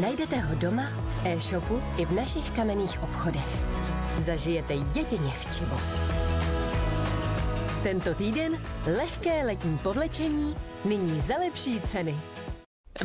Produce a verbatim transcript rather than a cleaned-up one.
Najdete ho doma, v e-shopu i v našich kamenných obchodech. Zažijete jedině v Čibo. Tento týden lehké letní povlečení, nyní za lepší ceny.